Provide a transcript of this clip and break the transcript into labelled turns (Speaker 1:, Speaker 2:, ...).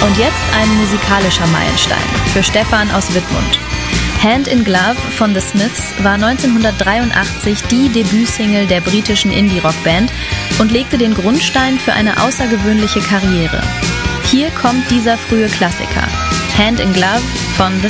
Speaker 1: Und jetzt ein musikalischer Meilenstein für Stefan aus Wittmund. Hand in Glove von The Smiths war 1983 die Debütsingle der britischen Indie-Rock-Band und legte den Grundstein für eine außergewöhnliche Karriere. Hier kommt dieser frühe Klassiker, Hand in Glove von The